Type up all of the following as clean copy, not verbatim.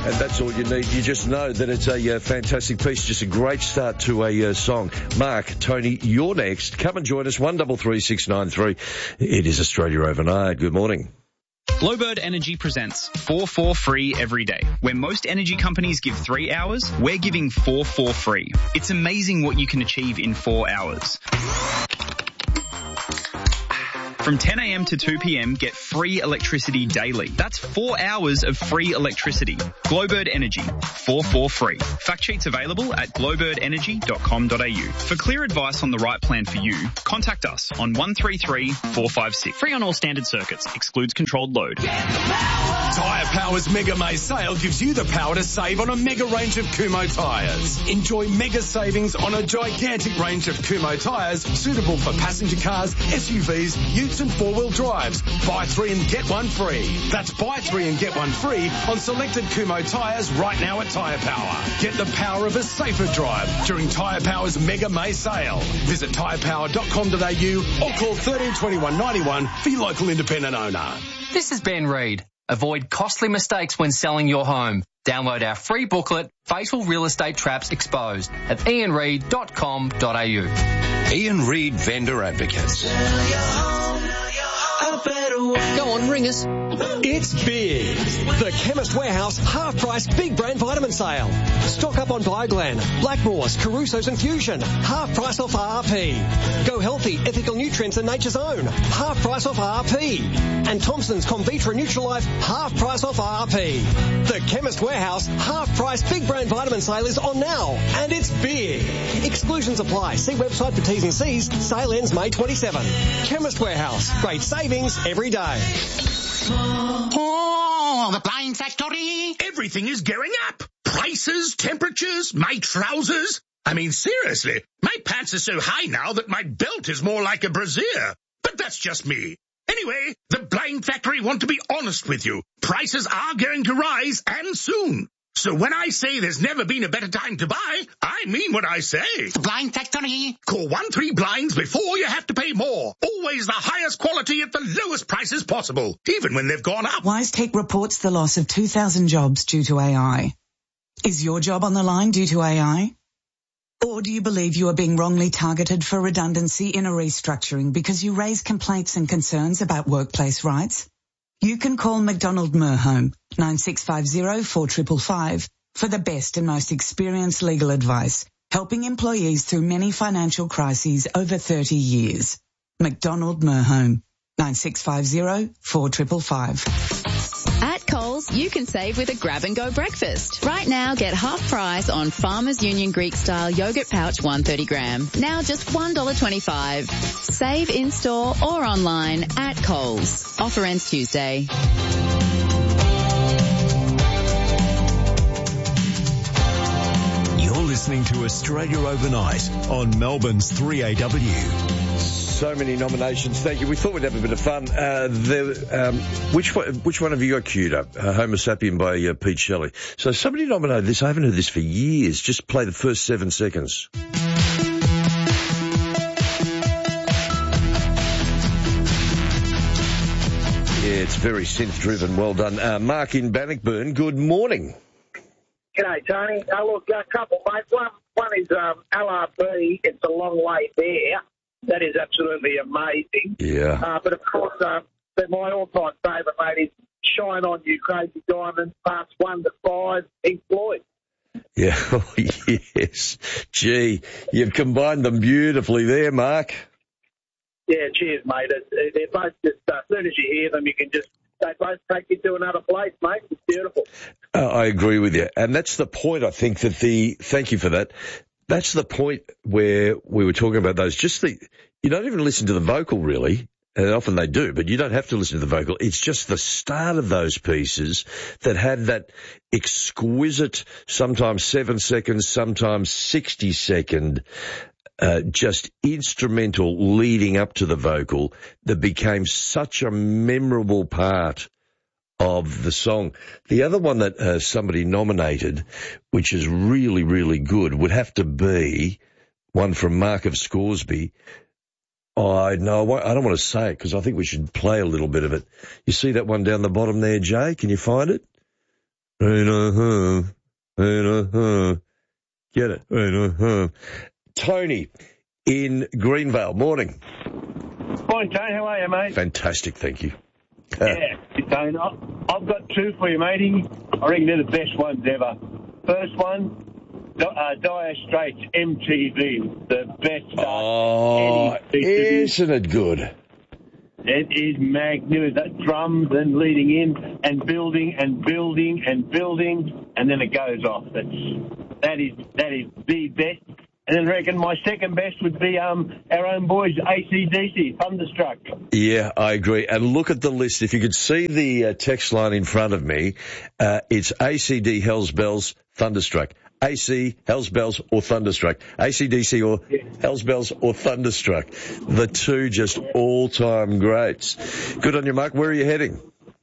And that's all you need. You just know that it's a fantastic piece, just a great start to a song. Mark, Tony, you're next. Come and join us, 133693. It is Australia Overnight. Good morning. Glowbird Energy presents 4 for free every day. Where most energy companies give 3 hours, we're giving 4 for free. It's amazing what you can achieve in 4 hours. From 10 a.m. to 2 p.m, get free electricity daily. That's 4 hours of free electricity. Glowbird Energy, 4 for free. Fact sheets available at glowbirdenergy.com.au. For clear advice on the right plan for you, contact us on 133 456. Free on all standard circuits. Excludes controlled load. Tyre Power's Mega May sale gives you the power to save on a mega range of Kumho tyres. Enjoy mega savings on a gigantic range of Kumho tyres suitable for passenger cars, SUVs, utes and four-wheel drives. Buy 3 and get 1 free. That's buy 3 and get 1 free on selected Kumho tyres right now at Tyre Power. Get the power of a safer drive during Tyre Power's Mega May sale. Visit tyrepower.com.au or call 13 21 91 for your local independent owner. This is Ben Reid. Avoid costly mistakes when selling your home. Download our free booklet, Fatal Real Estate Traps Exposed, at ianreid.com.au. Ian Reid Vendor Advocates. Go on, ring us. It's big. The Chemist Warehouse half-price big brand vitamin sale. Stock up on Bioglan, Blackmores, Caruso's and Fusion. Half price off RP. Go healthy, ethical nutrients and Nature's Own. Half price off RP. And Thompson's Comvitra Nutrilife. Half price off RP. The Chemist Warehouse half-price big brand vitamin sale is on now. And it's big. Exclusions apply. See website for T's and C's. Sale ends May 27. Chemist Warehouse. Great savings every day. Oh, the Blind Factory. Everything is going up. Prices, temperatures, my trousers. I mean, seriously, my pants are so high now that my belt is more like a brassiere. But that's just me. Anyway, the Blind Factory want to be honest with you. Prices are going to rise, and soon. So when I say there's never been a better time to buy, I mean what I say. The Blind Factory. Call 13-BLINDS before you have to pay more. Always the highest quality at the lowest prices possible, even when they've gone up. WiseTech reports the loss of 2,000 jobs due to AI. Is your job on the line due to AI? Or do you believe you are being wrongly targeted for redundancy in a restructuring because you raise complaints and concerns about workplace rights? You can call McDonald Merhome 9650 4555 for the best and most experienced legal advice, helping employees through many financial crises over 30 years. McDonald Merhome 9650 4555. At Coles, you can save with a grab-and-go breakfast. Right now, get half price on Farmers Union Greek-style yogurt pouch 130 gram. Now just $1.25. Save in-store or online at Coles. Offer ends Tuesday. You're listening to Australia Overnight on Melbourne's 3AW. So many nominations. Thank you. We thought we'd have a bit of fun. Which one have you got queued up? Homo Sapien by Pete Shelley. So somebody nominated this. I haven't heard this for years. Just play the first 7 seconds. Yeah, it's very synth-driven. Well done. Mark in Bannockburn, good morning. G'day, Tony. Look, a couple, mate. One is LRB. It's a long way there. That is absolutely amazing. Yeah. But, of course, my all-time favourite, mate, is Shine On You Crazy Diamond, parts 1 to 5, Pink Floyd. Yeah, oh, yes. Gee, you've combined them beautifully there, Mark. Yeah, cheers, mate. They're both just, as soon as you hear them, they both take you to another place, mate. It's beautiful. I agree with you. And that's the point, I think, thank you for that. That's the point where we were talking about those. You don't even listen to the vocal, really. And often they do, but you don't have to listen to the vocal. It's just the start of those pieces that had that exquisite, sometimes 7 seconds, sometimes 60-second, just instrumental leading up to the vocal that became such a memorable part of the song. The other one that somebody nominated, which is really, really good, would have to be one from Mark of Scoresby. I don't want to say it because I think we should play a little bit of it. You see that one down the bottom there, Jay? Can you find it? Get it. Tony in Greenvale. Morning. Morning, Tony. How are you, mate? Fantastic, thank you. Yeah, Tony. I've got two for you, matey. I reckon they're the best ones ever. First one, Dire Straits MTV, the best stuff. Oh, isn't it good? It is magnificent. That drums and leading in and building and building and building, and then it goes off. That is the best. And then I reckon my second best would be our own boys, AC/DC, Thunderstruck. Yeah, I agree. And look at the list. If you could see the text line in front of me, it's ACD, Hells Bells, Thunderstruck. AC, Hells Bells or Thunderstruck. ACDC or Hells Bells or Thunderstruck. The two just all-time greats. Good on you, Mark. Where are you heading?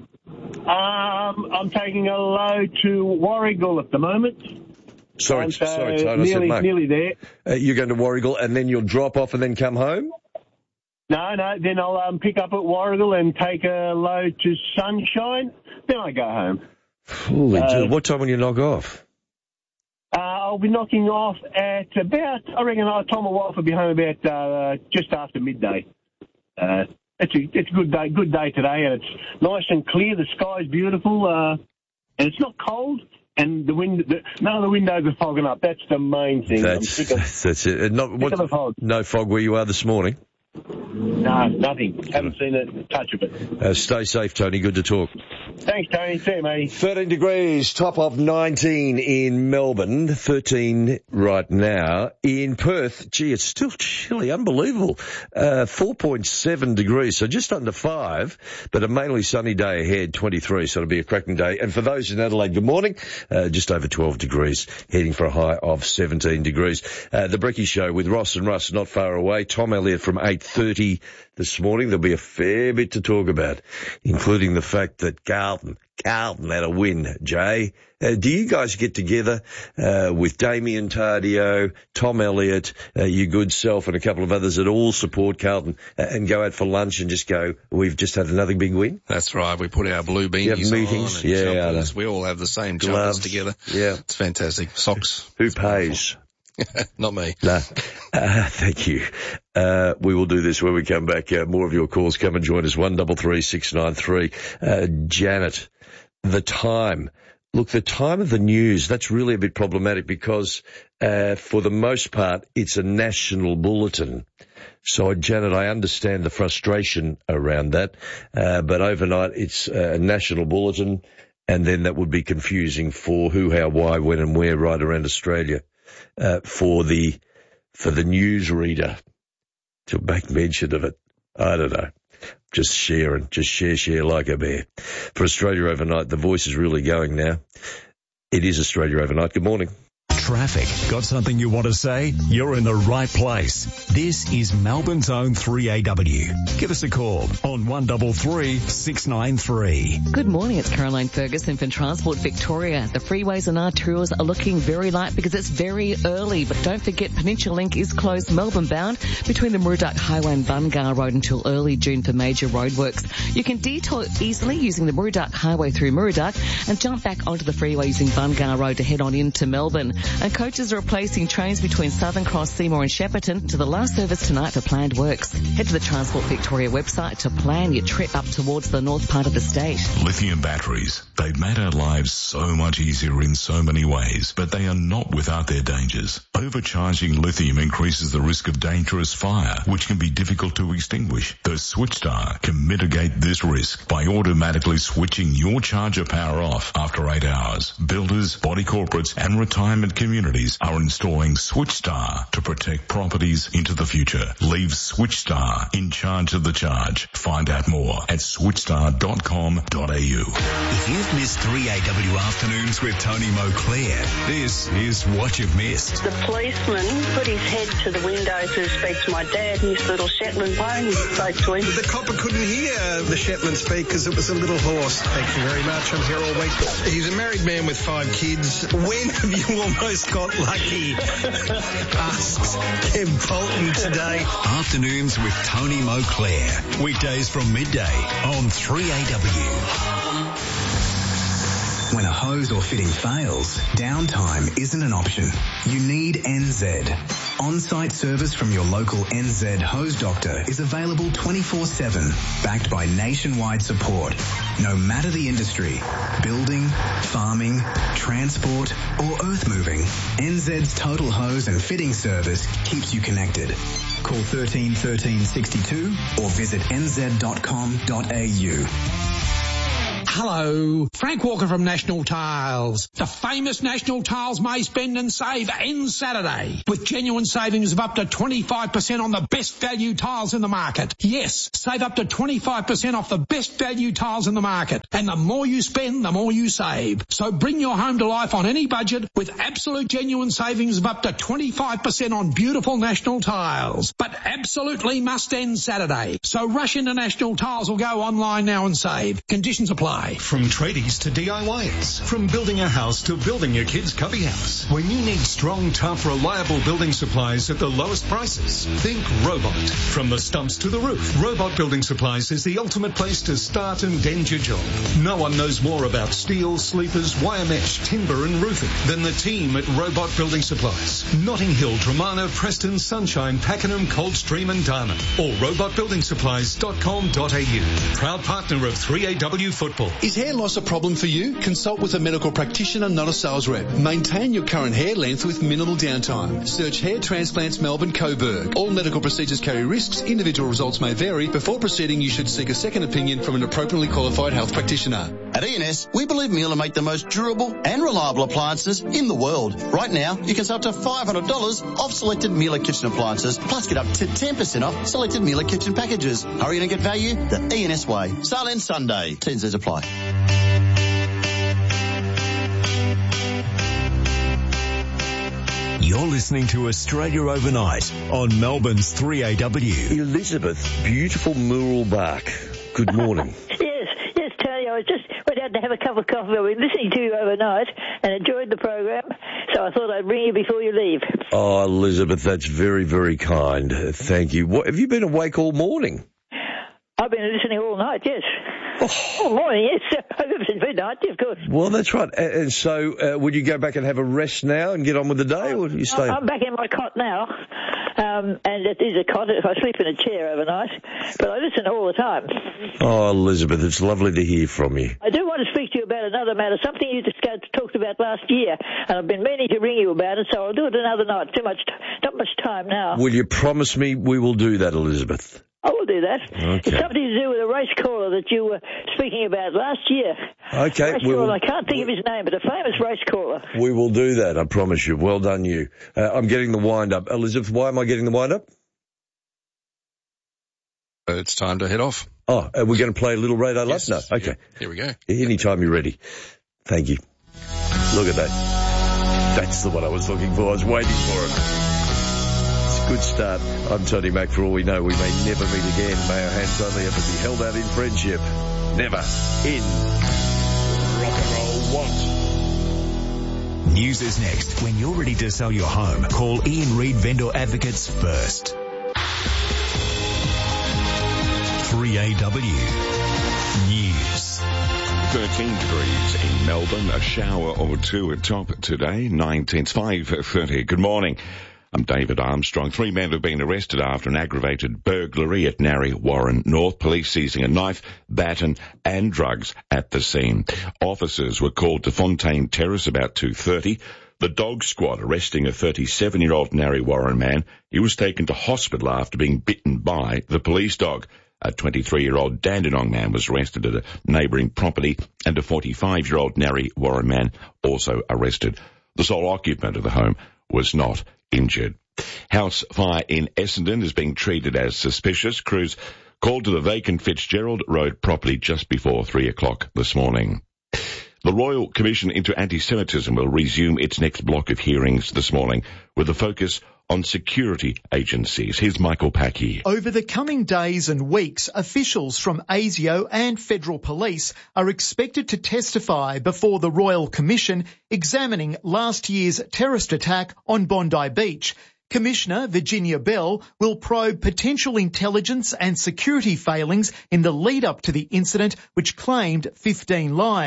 I'm taking a load to Warragul at the moment. Sorry, Tony. Nearly there. You're going to Warragul and then you'll drop off and then come home? No. Then I'll pick up at Warragul and take a load to Sunshine. Then I go home. Holy what time will you knock off? I'll be knocking off at about, I reckon Tom and wife will be home about just after midday. It's a good day today, and it's nice and clear. The sky's beautiful, and it's not cold. And none of the windows are fogging up. That's the main thing. That's it. No fog where you are this morning? No, nothing. Haven't seen a touch of it. Stay safe, Tony. Good to talk. Thanks, Tony. See you, mate. 13 degrees, top of 19 in Melbourne, 13 right now. In Perth, gee, it's still chilly, unbelievable. 4.7 degrees, so just under 5, but a mainly sunny day ahead, 23, so it'll be a cracking day. And for those in Adelaide, good morning, just over 12 degrees, heading for a high of 17 degrees. The Brekkie Show with Ross and Russ not far away. Tom Elliott from 8:30 this morning. There'll be a fair bit to talk about, including the fact that Carlton had a win, Jay. Do you guys get together with Damien Tardio, Tom Elliott, your good self and a couple of others that all support Carlton and go out for lunch and just go, we've just had another big win? That's right. We put our blue beanies on. Meetings? And jumpers. We all have the same jumpers together. Yeah. It's fantastic. Socks. Who pays? Not me. No. Thank you. We will do this when we come back. More of your calls. Come and join us. 133 693. Janet, the time. Look, the time of the news, that's really a bit problematic because for the most part, it's a national bulletin. So, Janet, I understand the frustration around that, but overnight it's a national bulletin, and then that would be confusing for who, how, why, when and where right around Australia. For the newsreader to make mention of it. I don't know. Just share like a bear. For Australia Overnight, the voice is really going now. It is Australia Overnight. Good morning. Traffic. Got something you want to say? You're in the right place. This is Melbourne's own 3AW. Give us a call on 133 693. Good morning, it's Caroline Ferguson from Transport Victoria. The freeways and arterials are looking very light because it's very early, but don't forget Peninsula Link is closed Melbourne bound between the Murdoch Highway and Bungar Road until early June for major roadworks. You can detour easily using the Murdoch Highway through Murdoch and jump back onto the freeway using Bungar Road to head on into Melbourne. And coaches are replacing trains between Southern Cross, Seymour and Shepparton to the last service tonight for planned works. Head to the Transport Victoria website to plan your trip up towards the north part of the state. Lithium batteries. They've made our lives so much easier in so many ways, but they are not without their dangers. Overcharging lithium increases the risk of dangerous fire, which can be difficult to extinguish. The SwitchStar can mitigate this risk by automatically switching your charger power off after 8 hours. Builders, body corporates and retirement communities are installing SwitchStar to protect properties into the future. Leave SwitchStar in charge of the charge. Find out more at switchstar.com.au. If you've missed 3AW Afternoons with Tony Moclair, this is what you've missed. The policeman put his head to the window to speak to my dad and his little Shetland pony spoke to him. The copper couldn't hear the Shetland speak because it was a little hoarse. Thank you very much. I'm here all week. He's a married man with 5 kids. When have you almost got lucky? Asks Kev Bolton today. Afternoons with Tony Moclair. Weekdays from midday on 3AW. When a hose or fitting fails, downtime isn't an option. You need NZ. On-site service from your local NZ hose doctor is available 24/7, backed by nationwide support. No matter the industry, building, farming, transport or earth moving, NZ's total hose and fitting service keeps you connected. Call 13 13 62 or visit nz.com.au. Hello, Frank Walker from National Tiles. The famous National Tiles May Spend and Save ends Saturday with genuine savings of up to 25% on the best value tiles in the market. Yes, save up to 25% off the best value tiles in the market. And the more you spend, the more you save. So bring your home to life on any budget with absolute genuine savings of up to 25% on beautiful National Tiles. But absolutely must end Saturday. So rush into National Tiles or go online now and save. Conditions apply. From tradies to DIYers, from building a house to building your kid's cubby house. When you need strong, tough, reliable building supplies at the lowest prices, think Robot. From the stumps to the roof, Robot Building Supplies is the ultimate place to start and end your job. No one knows more about steel, sleepers, wire mesh, timber and roofing than the team at Robot Building Supplies. Notting Hill, Dramana, Preston, Sunshine, Pakenham, Coldstream and Darna. Or robotbuildingsupplies.com.au. Proud partner of 3AW Football. Is hair loss a problem for you? Consult with a medical practitioner, not a sales rep. Maintain your current hair length with minimal downtime. Search Hair Transplants Melbourne Coburg. All medical procedures carry risks. Individual results may vary. Before proceeding, you should seek a second opinion from an appropriately qualified health practitioner. At E&S, we believe Miele make the most durable and reliable appliances in the world. Right now, you can save up to $500 off selected Miele kitchen appliances, plus get up to 10% off selected Miele kitchen packages. Hurry in and get value the E&S way. Sale ends Sunday. T&Cs apply. You're listening to Australia Overnight on Melbourne's 3AW. Elizabeth, beautiful mural bark. Good morning. Yes, Tony. I just went out to have a cup of coffee. I've been listening to you overnight and enjoyed the program, so I thought I'd ring you before you leave. Oh, Elizabeth, that's very, very kind. Thank you. What, have you been awake all morning? I've been listening all night, yes. All morning, yes. I've been midnight, of course. Well, that's right. And so, would you go back and have a rest now and get on with the day, or do you stay? I'm back in my cot now, and it is a cot. I sleep in a chair overnight, but I listen all the time. Oh, Elizabeth, it's lovely to hear from you. I do want to speak to you about another matter, something you talked about last year, and I've been meaning to ring you about it, so I'll do it another night. Not much time now. Will you promise me we will do that, Elizabeth? I will do that. Okay. It's something to do with a race caller that you were speaking about last year. Okay. I can't think of his name, but a famous race caller. We will do that, I promise you. Well done, you. I'm getting the wind up. Elizabeth, why am I getting the wind up? It's time to head off. Oh, are we going to play a little Radar Love? Yes. No, okay. Here we go. Anytime you're ready. Thank you. Look at that. That's the one I was looking for. I was waiting for it. Good start. I'm Tony Mack. For all we know, we may never meet again. May our hands only ever be held out in friendship. Never in rock and roll what? News is next. When you're ready to sell your home, call Ian Reid Vendor Advocates first. 3AW News. 13 degrees in Melbourne, a shower or two at top today, 5:30. Good morning. I'm David Armstrong. 3 men have been arrested after an aggravated burglary at Narre Warren North. Police seizing a knife, baton and drugs at the scene. Officers were called to Fontaine Terrace about 2:30. The dog squad arresting a 37-year-old Narre Warren man. He was taken to hospital after being bitten by the police dog. A 23-year-old Dandenong man was arrested at a neighbouring property, and a 45-year-old Narre Warren man also arrested. The sole occupant of the home was not injured. House fire in Essendon is being treated as suspicious. Crews called to the vacant Fitzgerald Road property just before 3 o'clock this morning. The Royal Commission into Anti-Semitism will resume its next block of hearings this morning with a focus on security agencies. Here's Michael Packy. Over the coming days and weeks, officials from ASIO and Federal Police are expected to testify before the Royal Commission examining last year's terrorist attack on Bondi Beach. Commissioner Virginia Bell will probe potential intelligence and security failings in the lead-up to the incident, which claimed 15 lives.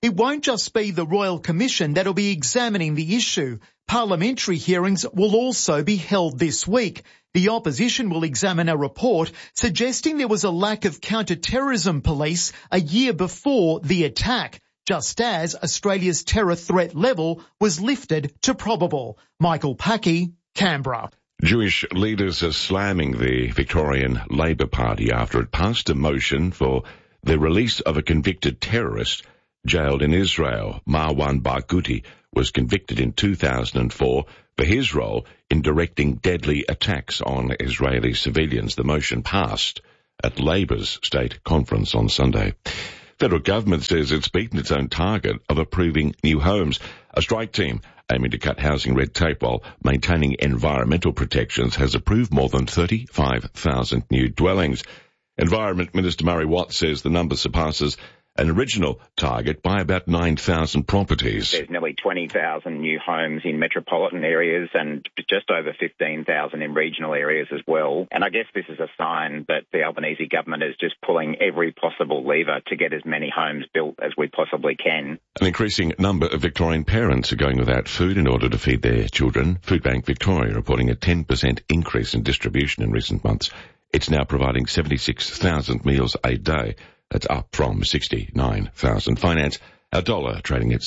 It won't just be the Royal Commission that'll be examining the issue. Parliamentary hearings will also be held this week. The opposition will examine a report suggesting there was a lack of counter-terrorism police a year before the attack, just as Australia's terror threat level was lifted to probable. Michael Packey, Canberra. Jewish leaders are slamming the Victorian Labor Party after it passed a motion for the release of a convicted terrorist jailed in Israel. Marwan Barghouti was convicted in 2004 for his role in directing deadly attacks on Israeli civilians. The motion passed at Labor's state conference on Sunday. Federal government says it's beaten its own target of approving new homes. A strike team aiming to cut housing red tape while maintaining environmental protections has approved more than 35,000 new dwellings. Environment Minister Murray Watt says the number surpasses an original target by about 9,000 properties. There's nearly 20,000 new homes in metropolitan areas and just over 15,000 in regional areas as well. And I guess this is a sign that the Albanese government is just pulling every possible lever to get as many homes built as we possibly can. An increasing number of Victorian parents are going without food in order to feed their children. Foodbank Victoria reporting a 10% increase in distribution in recent months. It's now providing 76,000 meals a day. That's up from 69,000. Finance, our dollar trading at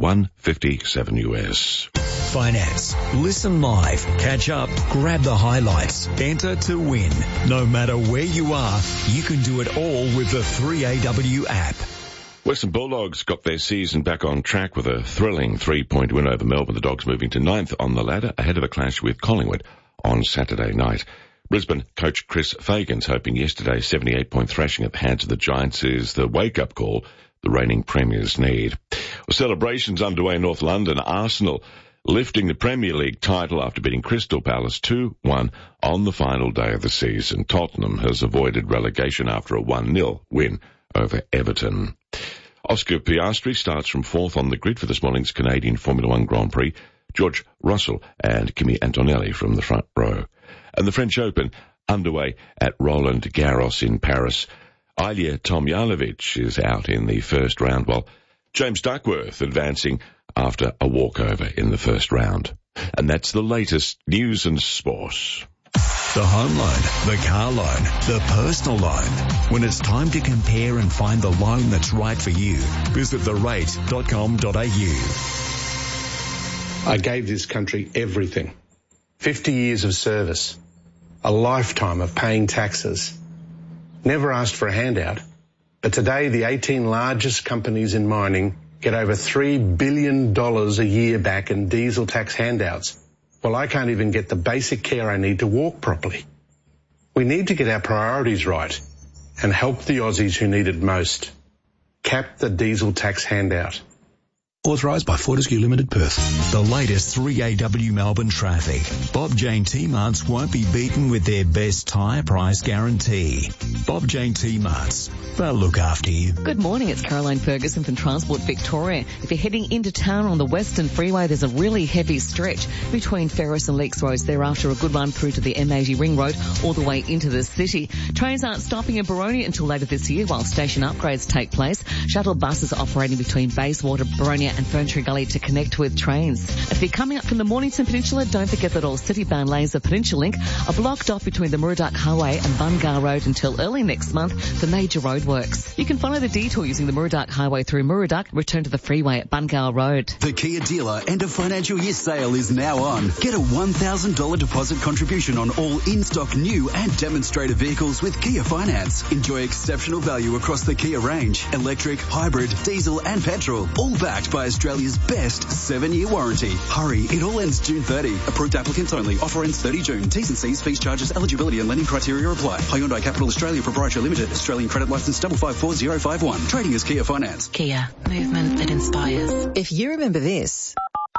71.57 US. Finance. Listen live, catch up, grab the highlights, enter to win. No matter where you are, you can do it all with the 3AW app. Western Bulldogs got their season back on track with a thrilling 3-point win over Melbourne. The Dogs moving to 9th on the ladder ahead of a clash with Collingwood on Saturday night. Brisbane coach Chris Fagan's hoping yesterday's 78-point thrashing at the hands of the Giants is the wake-up call the reigning premiers need. Well, celebrations underway in North London. Arsenal lifting the Premier League title after beating Crystal Palace 2-1 on the final day of the season. Tottenham has avoided relegation after a 1-0 win over Everton. Oscar Piastri starts from 4th on the grid for this morning's Canadian Formula One Grand Prix. George Russell and Kimi Antonelli from the front row. And the French Open underway at Roland Garros in Paris. Ilya Tomljanovic is out in the first round, while James Duckworth advancing after a walkover in the first round. And that's the latest news and sport. The home loan, the car loan, the personal loan. When it's time to compare and find the loan that's right for you, visit therate.com.au. I gave this country everything. 50 years of service, a lifetime of paying taxes. Never asked for a handout, but today the 18 largest companies in mining get over $3 billion a year back in diesel tax handouts. Well, I can't even get the basic care I need to walk properly. We need to get our priorities right and help the Aussies who need it most. Cap the diesel tax handout. Authorised by Fortescue Limited, Perth. The latest 3AW Melbourne traffic. Bob Jane T-Marts won't be beaten with their best tyre price guarantee. Bob Jane T-Marts. They'll look after you. Good morning, it's Caroline Ferguson from Transport Victoria. If you're heading into town on the Western Freeway, there's a really heavy stretch between Ferris and Leaks Roads. Thereafter, a good run through to the M80 Ring Road all the way into the city. Trains aren't stopping in Boronia until later this year while station upgrades take place. Shuttle buses are operating between Bayswater, Boronia and Ferntree Gully to connect with trains. If you're coming up from the Mornington Peninsula, don't forget that all city-bound lanes of Peninsula Link are blocked off between the Murdoch Highway and Bungar Road until early next month for major roadworks. You can follow the detour using the Murdoch Highway through Murdoch, return to the freeway at Bungar Road. The Kia dealer end of financial year sale is now on. Get a $1,000 deposit contribution on all in-stock new and demonstrator vehicles with Kia Finance. Enjoy exceptional value across the Kia range. Electric, hybrid, diesel and petrol. All backed by Australia's best 7-year warranty. Hurry, it all ends June 30. Approved applicants only. Offer ends 30 June. T's and C's, fees, charges, eligibility and lending criteria apply. Hyundai Capital Australia Proprietary Limited. Australian credit licence 554051. Trading as Kia Finance. Kia. Movement that inspires. If you remember this,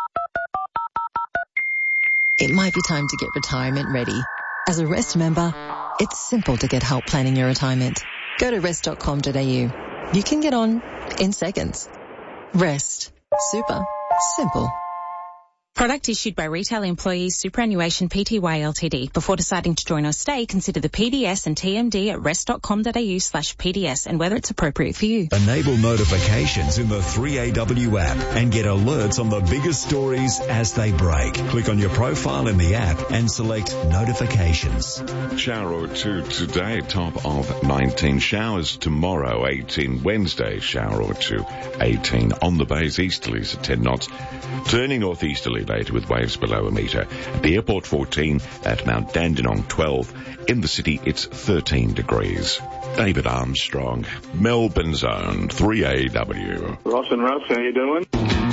it might be time to get retirement ready. As a Rest member, it's simple to get help planning your retirement. Go to rest.com.au. You can get on in seconds. Rest. Super simple. Product issued by Retail Employees Superannuation Pty Ltd. Before deciding to join or stay, consider the PDS and TMD at rest.com.au/PDS and whether it's appropriate for you. Enable notifications in the 3AW app and get alerts on the biggest stories as they break. Click on your profile in the app and select notifications. Shower or two today, top of 19. Showers tomorrow, 18. Wednesday, shower or two, 18. On the bays, easterlies at 10 knots. Turning northeasterly later with waves below a metre. At the airport, 14. At Mount Dandenong, 12. In the city, it's 13 degrees. David Armstrong, Melbourne's own 3AW. Ross and Russ, how you doing?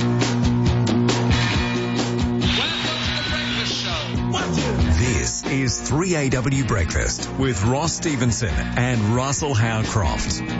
This is 3AW Breakfast with Ross Stevenson and Russell Howcroft.